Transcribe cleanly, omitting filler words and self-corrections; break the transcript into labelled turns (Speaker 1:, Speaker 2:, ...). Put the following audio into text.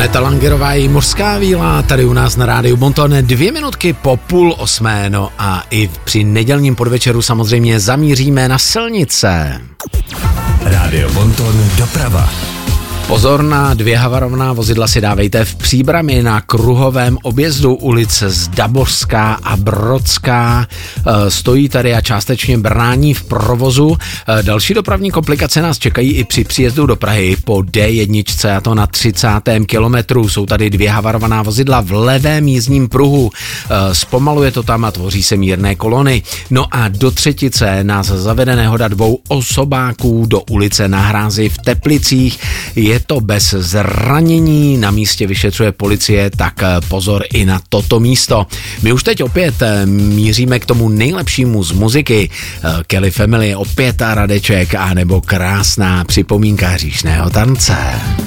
Speaker 1: Aneta Langerová i Mořská víla tady u nás na rádiu Bonton 2 minutky po 7:30, no a i při nedělním podvečeru samozřejmě zamíříme na silnice.
Speaker 2: Rádio Bonton doprava.
Speaker 1: Pozor na 2 havarovná vozidla si dávejte v Příbrami na kruhovém objezdu ulice Zdabořská a Brodská. Stojí tady a částečně brání v provozu. Další dopravní komplikace nás čekají i při příjezdu do Prahy po D1, a to na 30. kilometru. Jsou tady 2 havarovaná vozidla v levém jízdním pruhu. Zpomaluje to tam a tvoří se mírné kolony. No a do Třetice nás zavede nehoda 2 osobáků do ulice Na Hrázi v Teplicích. Je to bez zranění, na místě vyšetřuje policie, tak pozor i na toto místo. My už teď opět míříme k tomu nejlepšímu z muziky. Kelly Family, opět a Radeček, a nebo krásná připomínka hříšného tance.